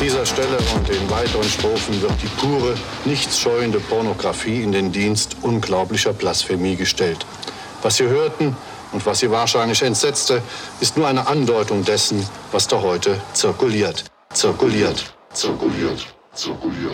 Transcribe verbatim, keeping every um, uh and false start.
dieser Stelle und in weiteren Strophen wird die pure, nichtsscheuende Pornografie in den Dienst unglaublicher Blasphemie gestellt. Was Sie hörten und was Sie wahrscheinlich entsetzte, ist nur eine Andeutung dessen, was da heute zirkuliert. Zirkuliert. Zirkuliert. Zirkuliert.